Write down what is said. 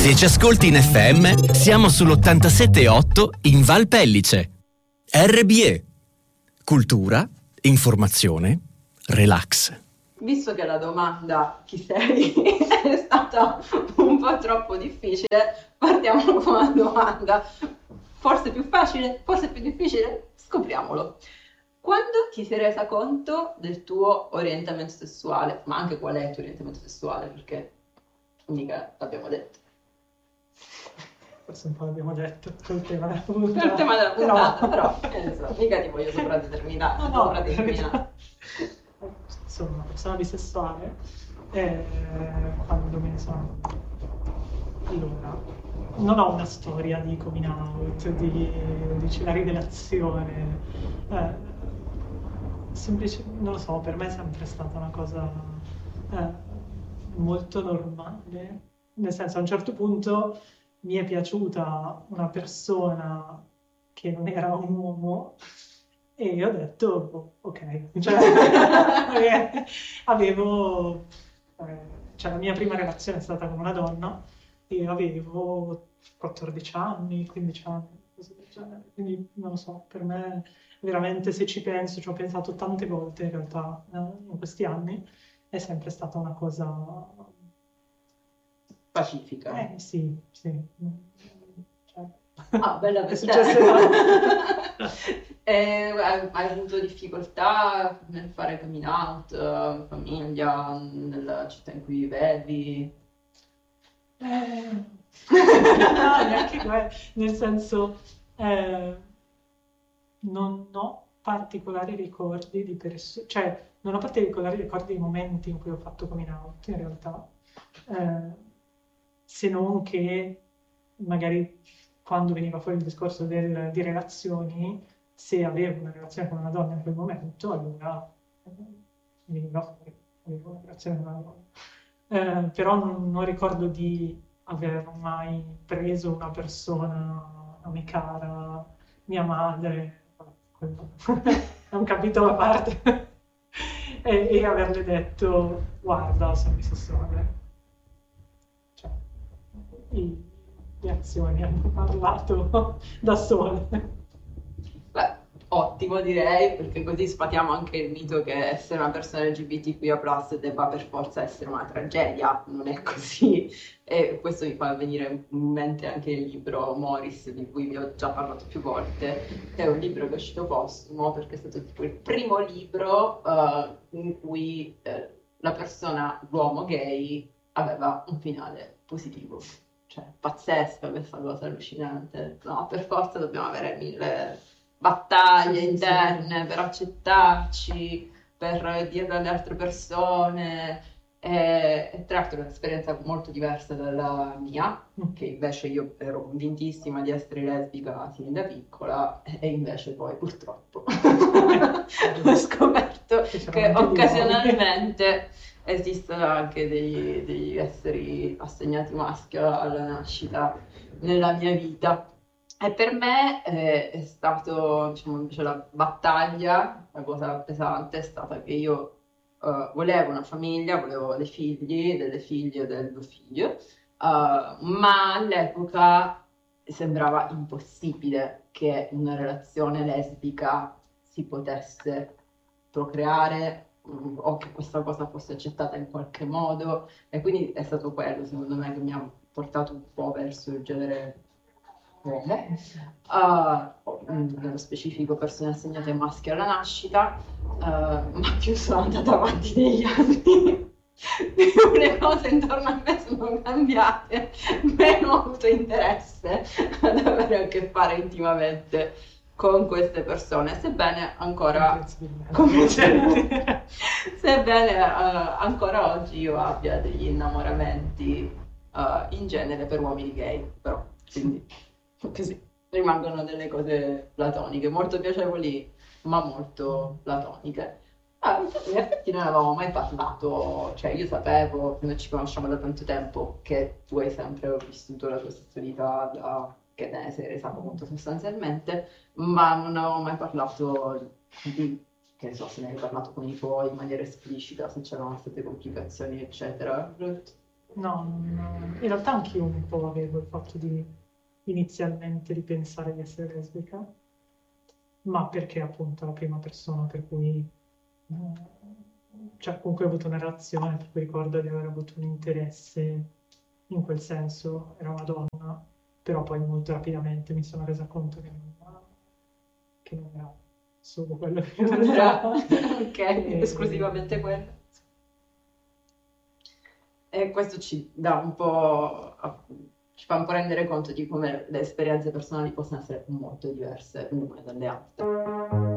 Se ci ascolti in FM, siamo sull'87.8 in Val Pellice. RBE. Cultura, informazione, relax. Visto che la domanda chi sei è stata un po' troppo difficile, partiamo con una domanda forse più facile, forse più difficile, scopriamolo. Quando ti sei resa conto del tuo orientamento sessuale, ma anche qual è il tuo orientamento sessuale, perché mica l'abbiamo detto. Forse un po' l'abbiamo detto col tema della puntata. Col tema della puntata, però mica ti voglio sopraddeterminare. No, sono una persona bisessuale quando me ne sono... Allora, non ho una storia di coming out, di la rivelazione, non lo so, per me è sempre stata una cosa molto normale, nel senso a un certo punto mi è piaciuta una persona che non era un uomo e io ho detto ok, cioè avevo, cioè la mia prima relazione è stata con una donna e io avevo 14 anni, 15 anni, così del genere, quindi non lo so, per me veramente se ci penso, ci ho pensato tante volte in realtà in questi anni, è sempre stata una cosa pacifica. Sì. Bella per te. Hai avuto difficoltà nel fare coming out, in famiglia, nella città in cui vivevi? No, neanche nel senso non ho particolari ricordi di persone, cioè non ho particolari ricordi dei momenti in cui ho fatto coming out in realtà, se non che magari quando veniva fuori il discorso di relazioni, se avevo una relazione con una donna in quel momento, allora veniva fuori, avevo una relazione con una donna. Però non ricordo di aver mai preso una persona a me cara, mia madre, quello è un capitolo a parte, e averle detto guarda, sono bisessuale. Cioè, le azioni hanno parlato da sole. Beh, ottimo direi, perché così sfatiamo anche il mito che essere una persona LGBTQIA+ debba per forza essere una tragedia, non è così. E questo mi fa venire in mente anche il libro Moris, di cui vi ho già parlato più volte, che è un libro che è uscito postumo, perché è stato tipo il primo libro in cui l'uomo gay aveva un finale positivo. Cioè, pazzesca questa cosa, allucinante. No, per forza dobbiamo avere 1000 battaglie interne per accettarci, per dire alle altre persone. E tra l'altro è un'esperienza molto diversa dalla mia, che invece io ero convintissima di essere lesbica sin da piccola, e invece poi purtroppo ho scoperto che occasionalmente esistono anche degli esseri assegnati maschio alla nascita nella mia vita. E per me è stato, diciamo, invece la battaglia, la cosa pesante è stata che io volevo una famiglia, volevo dei figli, delle figlie e del mio figlio, ma all'epoca sembrava impossibile che una relazione lesbica si potesse procreare o che questa cosa fosse accettata in qualche modo, e quindi è stato quello, secondo me, che mi ha portato un po' verso il genere uomo, nello specifico persone assegnate maschi alla nascita, ma più sono andata avanti negli anni, più le cose intorno a me sono cambiate, meno ho avuto interesse ad avere a che fare intimamente con queste persone, sebbene ancora ancora oggi io abbia degli innamoramenti in genere per uomini gay, però quindi così rimangono delle cose platoniche, molto piacevoli ma molto platoniche. In effetti non avevamo mai parlato, cioè io sapevo, noi ci conosciamo da tanto tempo, che tu hai sempre vissuto la tua sessualità da che te ne sei resa conto sostanzialmente, ma non avevo mai parlato di, che ne so, se ne hai parlato con i tuoi in maniera esplicita, se c'erano state complicazioni, eccetera. In realtà anch'io un po' avevo il fatto di inizialmente di pensare di essere lesbica, ma perché appunto la prima persona per cui, cioè comunque ho avuto una relazione, per cui ricordo di aver avuto un interesse in quel senso, era una donna, però poi molto rapidamente mi sono resa conto che non era solo quello che Non non era- era. ok, E- esclusivamente quello. E questo ci dà un po', ci fa un po' rendere conto di come le esperienze personali possano essere molto diverse l'une dalle altre.